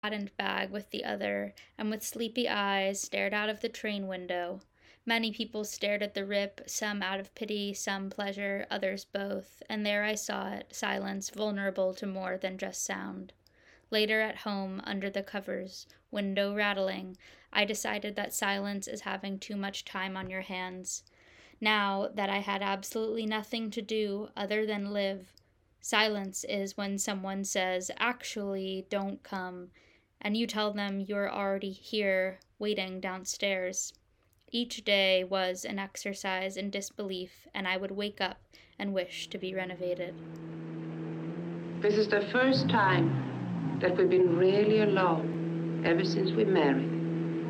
patent bag with the other, and with sleepy eyes stared out of the train window. Many people stared at the rip, some out of pity, some pleasure, others both, and there I saw it, silence vulnerable to more than just sound. Later at home, under the covers, window rattling, I decided that silence is having too much time on your hands. Now that I had absolutely nothing to do other than live, silence is when someone says, "Actually, don't come," and you tell them you're already here, waiting downstairs. Each day was an exercise in disbelief, and I would wake up and wish to be renovated. This is the first time that we've been really alone ever since we married.